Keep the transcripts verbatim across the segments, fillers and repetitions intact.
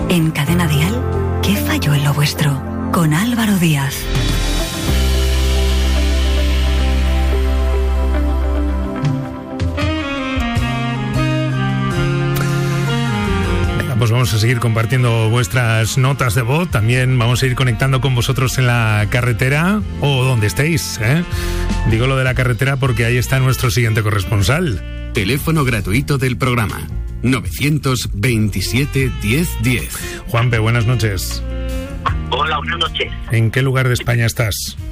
En Cadena Dial, ¿qué falló en lo vuestro? Con Álvaro Díaz. Pues vamos a seguir compartiendo vuestras notas de voz. También vamos a ir conectando con vosotros en la carretera o donde estéis, ¿eh? Digo lo de la carretera porque ahí está nuestro siguiente corresponsal. Teléfono gratuito del programa novecientos veintisiete diez diez. Juanpe, buenas noches. Hola, buenas noches. ¿En qué lugar de España estás?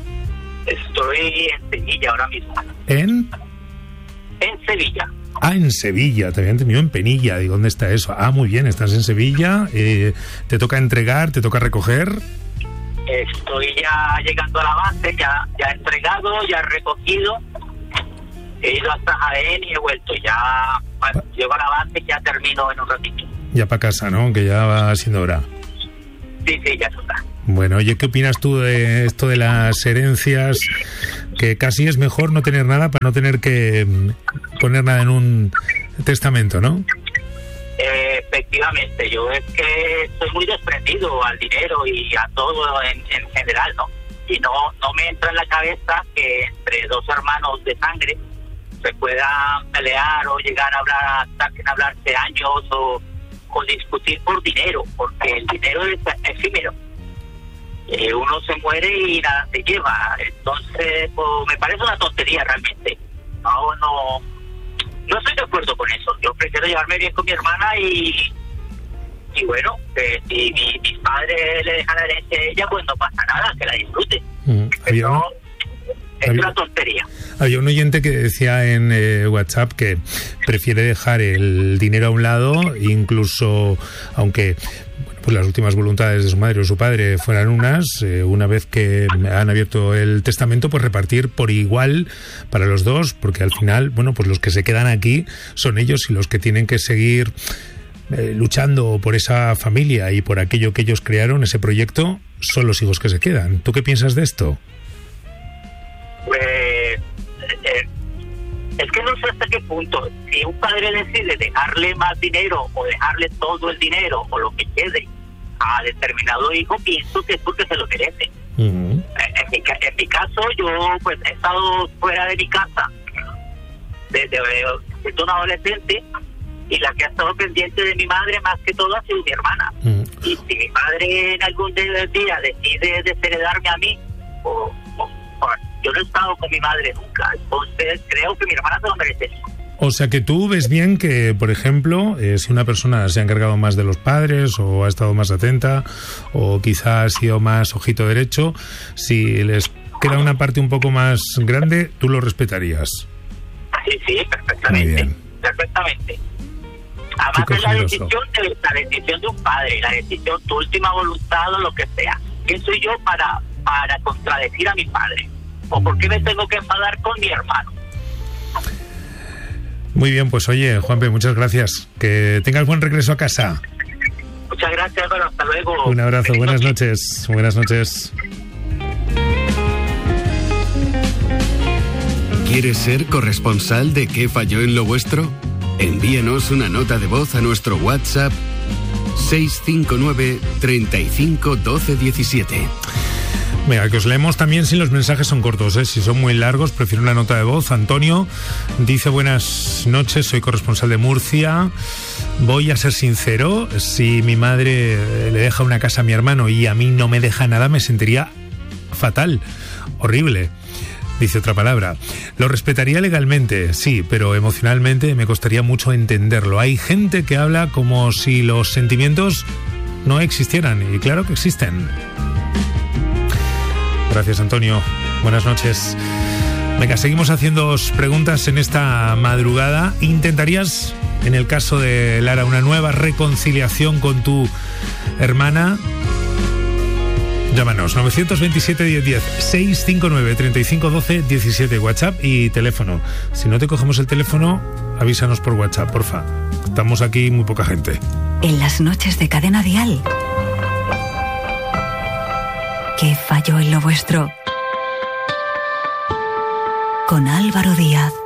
Estoy en Sevilla ahora mismo. ¿En? En Sevilla. Ah, en Sevilla, te había entendido en Penilla. Digo, ¿dónde está eso? Ah, muy bien, estás en Sevilla. Eh, ¿Te toca entregar? ¿Te toca recoger? Estoy ya llegando a la base, ya, ya he entregado, ya he recogido. He ido hasta Jaén y he vuelto. Ya bueno, llego a la base y ya termino en un ratito. Ya para casa, ¿no? Que ya va siendo hora. Sí, sí, ya está. Bueno, oye, ¿qué opinas tú de esto de las herencias? Que casi es mejor no tener nada para no tener que poner nada en un testamento, ¿no? Eh, efectivamente, yo es que estoy muy desprendido al dinero y a todo en, en general, ¿no? Y no, no me entra en la cabeza que entre dos hermanos de sangre se puedan pelear o llegar a hablar hasta que hablarse años o, o discutir por dinero, porque el dinero es efímero. Eh, uno se muere y nada se lleva. Entonces, pues, me parece una tontería realmente. No, no, no estoy de acuerdo con eso. Yo prefiero llevarme bien con mi hermana y, y bueno, que si mi, mis padres le dejan la herencia a ella, pues no pasa nada, que la disfrute. Mm, había, Pero es había, una tontería. Había un oyente que decía en eh, WhatsApp que prefiere dejar el dinero a un lado, incluso aunque pues las últimas voluntades de su madre o su padre fueran unas, eh, una vez que han abierto el testamento, pues repartir por igual para los dos, porque al final, bueno, pues los que se quedan aquí son ellos y los que tienen que seguir eh, luchando por esa familia y por aquello que ellos crearon, ese proyecto, son los hijos que se quedan. ¿Tú qué piensas de esto? Pues eh, es que no sé hasta qué punto, si un padre decide dejarle más dinero o dejarle todo el dinero o lo que quede a determinado hijo, pienso que es porque se lo merece. Uh-huh. En mi, en mi caso, yo pues he estado fuera de mi casa desde siendo un adolescente y la que ha estado pendiente de mi madre más que todo ha sido mi hermana. Uh-huh. Y si mi madre en algún día decide desheredarme a mí, o, o, o yo no he estado con mi madre nunca, entonces creo que mi hermana se lo merece. O sea que tú ves bien que, por ejemplo, eh, si una persona se ha encargado más de los padres o ha estado más atenta o quizá ha sido más ojito derecho, si les queda una parte un poco más grande, tú lo respetarías. Sí, sí, perfectamente. Muy bien. Perfectamente. Además es la decisión, de, la decisión de un padre, la decisión, tu última voluntad o lo que sea. ¿Quién soy yo para, para contradecir a mi padre? ¿O por qué me tengo que enfadar con mi hermano? Muy bien, pues oye, Juanpe, muchas gracias. Que tengas buen regreso a casa. Muchas gracias, bueno, hasta luego. Un abrazo, Feliz buenas noche. noches. Buenas noches. ¿Quieres ser corresponsal de ¿Qué falló en lo vuestro? Envíanos una nota de voz a nuestro WhatsApp seis cinco nueve, treinta y cinco, doce, diecisiete. Venga, que os leemos también si los mensajes son cortos, ¿eh? Si son muy largos, prefiero una nota de voz. Antonio dice: buenas noches, soy corresponsal de Murcia. Voy a ser sincero, si mi madre le deja una casa a mi hermano y a mí no me deja nada, me sentiría fatal, horrible. Dice otra palabra. Lo respetaría legalmente, sí, pero emocionalmente me costaría mucho entenderlo. Hay gente que habla como si los sentimientos no existieran, y claro que existen. Gracias, Antonio. Buenas noches. Venga, seguimos haciéndoos preguntas en esta madrugada. ¿Intentarías, en el caso de Lara, una nueva reconciliación con tu hermana? Llámanos, novecientos veintisiete, diez diez, seis cinco nueve, treinta y cinco, doce, diecisiete, WhatsApp y teléfono. Si no te cogemos el teléfono, avísanos por WhatsApp, porfa. Estamos aquí muy poca gente. En las noches de Cadena Dial, ¿qué falló en lo vuestro? Con Álvaro Díaz.